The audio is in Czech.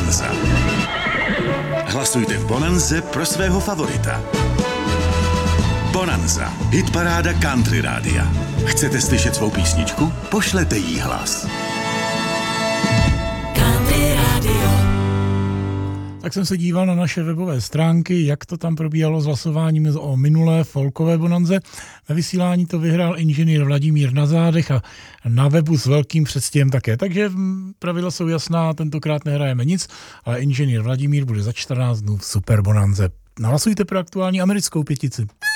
Bonanza. Hlasujte v Bonanze pro svého favorita. Bonanza. Hitparáda Country Rádia. Chcete slyšet svou písničku? Pošlete jí hlas. Country Radio. Tak jsem se díval na naše webové stránky, jak to tam probíhalo s hlasováním o minulé folkové bonanze. Na vysílání to vyhrál inženýr Vladimír na zádech a na webu s velkým předstihem také. Takže pravidla jsou jasná, tentokrát nehrajeme nic, ale inženýr Vladimír bude za 14 dnů v super bonanze. Hlasujte pro aktuální americkou pětici.